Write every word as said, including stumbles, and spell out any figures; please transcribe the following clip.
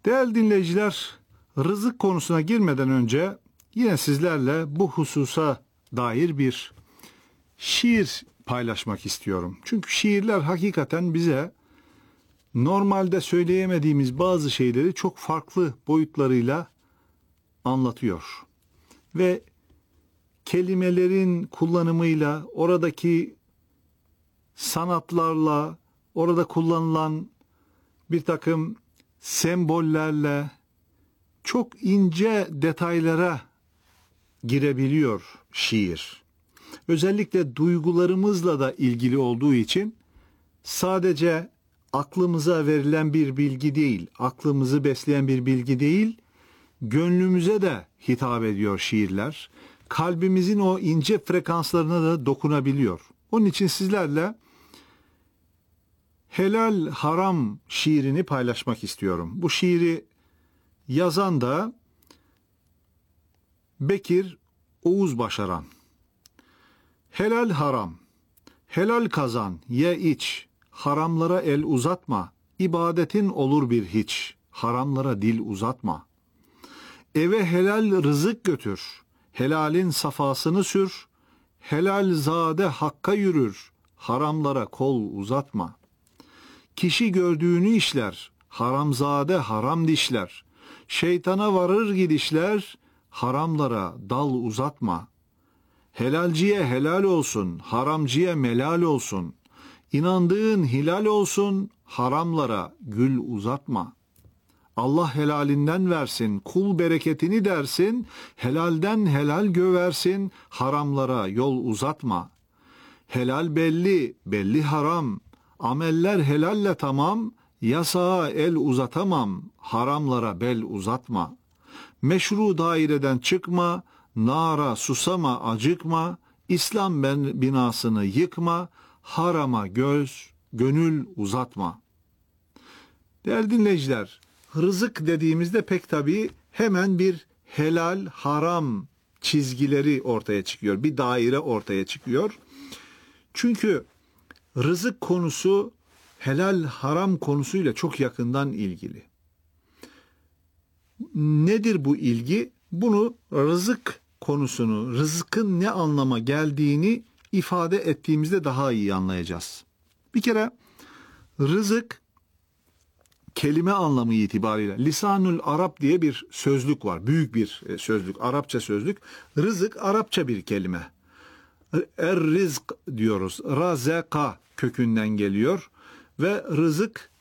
Değerli dinleyiciler, rızık konusuna girmeden önce yine sizlerle bu hususa dair bir şiir paylaşmak istiyorum. Çünkü şiirler hakikaten bize normalde söyleyemediğimiz bazı şeyleri çok farklı boyutlarıyla anlatıyor. Ve kelimelerin kullanımıyla, oradaki sanatlarla, orada kullanılan bir takım sembollerle çok ince detaylara girebiliyor şiir. Özellikle duygularımızla da ilgili olduğu için sadece aklımıza verilen bir bilgi değil, aklımızı besleyen bir bilgi değil, gönlümüze de hitap ediyor şiirler. Kalbimizin o ince frekanslarına da dokunabiliyor. Onun için sizlerle Helal Haram şiirini paylaşmak istiyorum. Bu şiiri yazan da Bekir Oğuz Başaran. Helal haram, helal kazan, ye iç, haramlara el uzatma, ibadetin olur bir hiç, haramlara dil uzatma. Eve helal rızık götür, helalin safasını sür, helal zade hakka yürür, haramlara kol uzatma. Kişi gördüğünü işler, haramzade haram dişler, şeytana varır gidişler, haramlara dal uzatma. Helalciye helal olsun, haramcıya melal olsun. İnandığın hilal olsun, haramlara gül uzatma. Allah helalinden versin, kul bereketini dersin, helalden helal göversin, haramlara yol uzatma. Helal belli, belli haram, ameller helalle tamam, yasağa el uzatamam, haramlara bel uzatma. Meşru daireden çıkma, nara susama acıkma, İslam ben binasını yıkma, harama göz, gönül uzatma. Değerli dinleyiciler, rızık dediğimizde pek tabii hemen bir helal, haram çizgileri ortaya çıkıyor. Bir daire ortaya çıkıyor. Çünkü rızık konusu helal, haram konusuyla çok yakından ilgili. Nedir bu ilgi? Bunu rızık konusunu, rızkın ne anlama geldiğini ifade ettiğimizde daha iyi anlayacağız. Bir kere rızık kelime anlamı itibariyle Lisanul Arap diye bir sözlük var. Büyük bir sözlük, Arapça sözlük. Rızık Arapça bir kelime. Er-rizk diyoruz. Razeka kökünden geliyor ve rızık